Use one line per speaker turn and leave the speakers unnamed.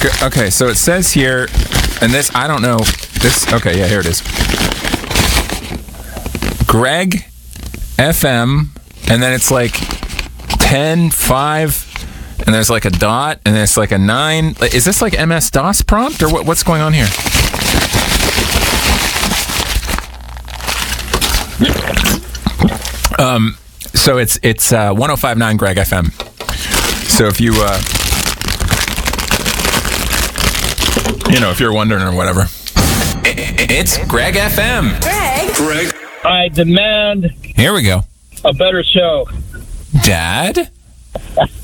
Okay, so it says here, and this, I don't know. This, okay, yeah, here it is. Greg FM, and then it's like 10, 5, and there's like a dot, and there's like a 9. Is this like MS-DOS prompt, or what's going on here? So it's 105.9 Greg FM. So if you if you're wondering or whatever, it's Greg FM.
Greg.
I demand
Here we go.
a better show.
Dad?